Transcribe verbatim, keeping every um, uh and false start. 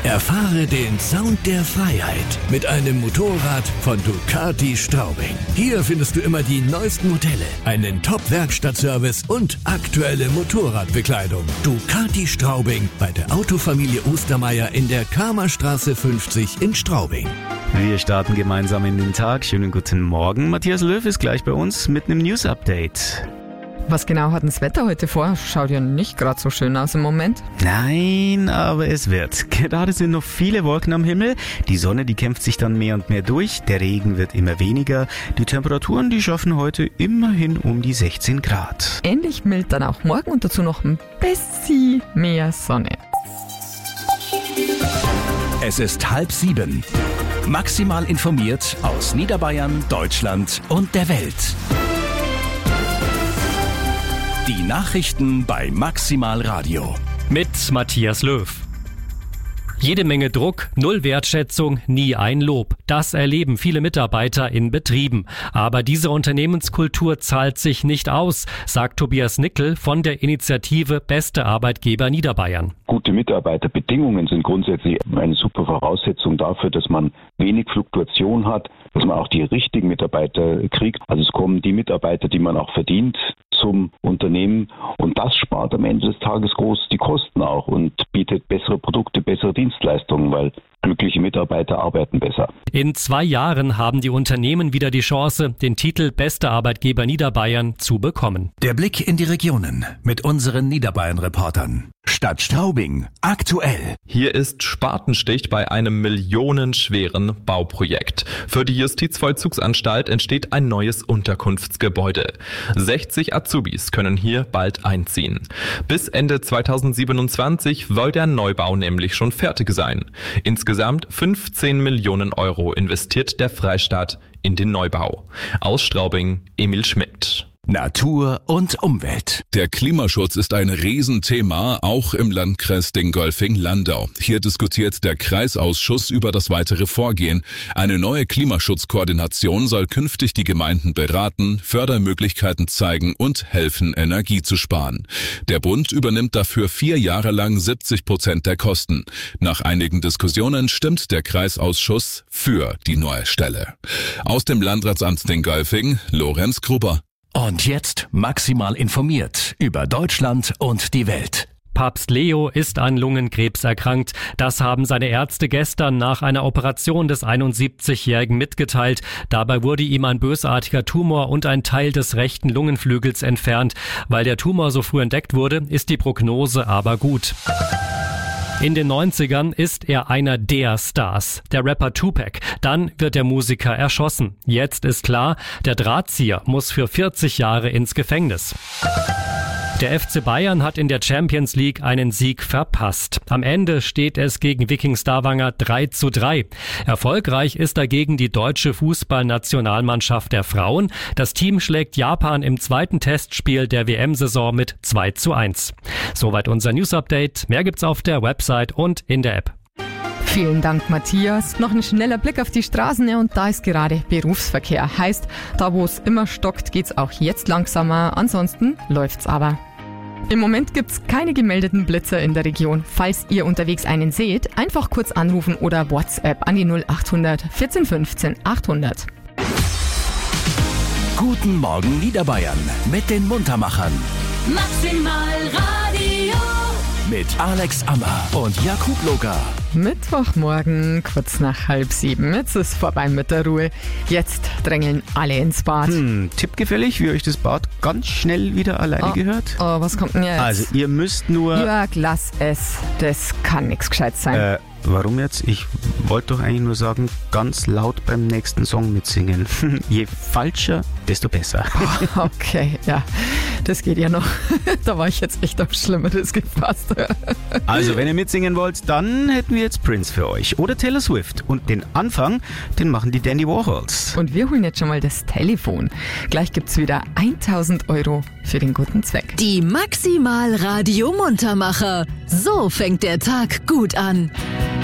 Erfahre den Sound der Freiheit mit einem Motorrad von Ducati Straubing. Hier findest du immer die neuesten Modelle, einen Top-Werkstattservice und aktuelle Motorradbekleidung. Ducati Straubing bei der Autofamilie Ostermeier in der Kramerstraße fünfzig in Straubing. Wir starten gemeinsam in den Tag. Schönen guten Morgen. Matthias Löw ist gleich bei uns mit einem News-Update. Was genau hat denn das Wetter heute vor? Schaut ja nicht gerade so schön aus im Moment. Nein, aber es wird. Gerade sind noch viele Wolken am Himmel. Die Sonne, die kämpft sich dann mehr und mehr durch. Der Regen wird immer weniger. Die Temperaturen, die schaffen heute immerhin um die sechzehn Grad. Ähnlich mild dann auch morgen und dazu noch ein bisschen mehr Sonne. Es ist halb sieben. Maximal informiert aus Niederbayern, Deutschland und der Welt. Die Nachrichten bei Maximal Radio. Mit Matthias Löw. Jede Menge Druck, null Wertschätzung, nie ein Lob. Das erleben viele Mitarbeiter in Betrieben. Aber diese Unternehmenskultur zahlt sich nicht aus, sagt Tobias Nickel von der Initiative Beste Arbeitgeber Niederbayern. Gute Mitarbeiterbedingungen sind grundsätzlich eine super Voraussetzung dafür, dass man wenig Fluktuation hat, dass man auch die richtigen Mitarbeiter kriegt. Also es kommen die Mitarbeiter, die man auch verdient, zum Unternehmen, und das spart am Ende des Tages groß die Kosten auch und bietet bessere Produkte, bessere Dienstleistungen, weil glückliche Mitarbeiter arbeiten besser. In zwei Jahren haben die Unternehmen wieder die Chance, den Titel Beste Arbeitgeber Niederbayern zu bekommen. Der Blick in die Regionen mit unseren Niederbayern-Reportern. Stadt Straubing, aktuell. Hier ist Spatenstich bei einem millionenschweren Bauprojekt. Für die Justizvollzugsanstalt entsteht ein neues Unterkunftsgebäude. sechzig Azubis können hier bald einziehen. Bis Ende zweitausendsiebenundzwanzig soll der Neubau nämlich schon fertig sein. Insgesamt fünfzehn Millionen Euro investiert der Freistaat in den Neubau. Aus Straubing, Emil Schmidt. Natur und Umwelt. Der Klimaschutz ist ein Riesenthema, auch im Landkreis Dingolfing-Landau. Hier diskutiert der Kreisausschuss über das weitere Vorgehen. Eine neue Klimaschutzkoordination soll künftig die Gemeinden beraten, Fördermöglichkeiten zeigen und helfen, Energie zu sparen. Der Bund übernimmt dafür vier Jahre lang siebzig Prozent der Kosten. Nach einigen Diskussionen stimmt der Kreisausschuss für die neue Stelle. Aus dem Landratsamt Dingolfing, Lorenz Gruber. Und jetzt maximal informiert über Deutschland und die Welt. Papst Leo ist an Lungenkrebs erkrankt. Das haben seine Ärzte gestern nach einer Operation des einundsiebzigjährigen mitgeteilt. Dabei wurde ihm ein bösartiger Tumor und ein Teil des rechten Lungenflügels entfernt. Weil der Tumor so früh entdeckt wurde, ist die Prognose aber gut. In den neunzigern ist er einer der Stars, der Rapper Tupac. Dann wird der Musiker erschossen. Jetzt ist klar, der Drahtzieher muss für vierzig Jahre ins Gefängnis. Der F C Bayern hat in der Champions League einen Sieg verpasst. Am Ende steht es gegen Viking Stavanger drei zu drei. Erfolgreich ist dagegen die deutsche Fußballnationalmannschaft der Frauen. Das Team schlägt Japan im zweiten Testspiel der W M-Saison mit zwei zu eins. Soweit unser News-Update. Mehr gibt's auf der Website und in der App. Vielen Dank, Matthias. Noch ein schneller Blick auf die Straßen, und da ist gerade Berufsverkehr. Heißt, da wo es immer stockt, geht's auch jetzt langsamer. Ansonsten läuft's aber. Im Moment gibt's keine gemeldeten Blitzer in der Region. Falls ihr unterwegs einen seht, einfach kurz anrufen oder WhatsApp an die null achthundert vierzehn fünfzehn achthundert. Guten Morgen Niederbayern mit den Muntermachern. Maximal Radio. Mit Alex Ammer und Jakub Loga. Mittwochmorgen, kurz nach halb sieben. Jetzt ist vorbei mit der Ruhe. Jetzt drängeln alle ins Bad. Hm, tippgefällig, wie euch das Bad ganz schnell wieder alleine oh, gehört. Oh, was kommt denn jetzt? Also ihr müsst nur... Jörg, lass es. Das kann nichts Gescheites sein. Äh, warum jetzt? Ich wollte doch eigentlich nur sagen, ganz laut beim nächsten Song mitsingen. Je falscher, desto besser. Okay, ja, das geht ja noch. Da war ich jetzt echt auf Schlimmeres gefasst. Also, wenn ihr mitsingen wollt, dann hätten wir jetzt Prince für euch oder Taylor Swift. Und den Anfang, den machen die Dandy Warhols. Und wir holen jetzt schon mal das Telefon. Gleich gibt's wieder tausend Euro für den guten Zweck. Die Maximal Radio Muntermacher. So fängt der Tag gut an.